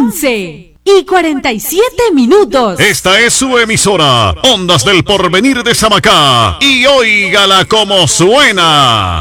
11:47. Esta es su emisora, Ondas del Porvenir de Samacá. Y óigala como suena.